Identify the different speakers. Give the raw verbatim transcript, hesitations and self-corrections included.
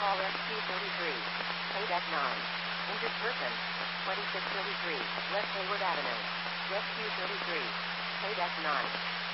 Speaker 1: call Rescue thirty-three. Code F nine. Injured person. twenty-six thirty-three. West Hayward Avenue. Rescue thirty-three. Code F nine.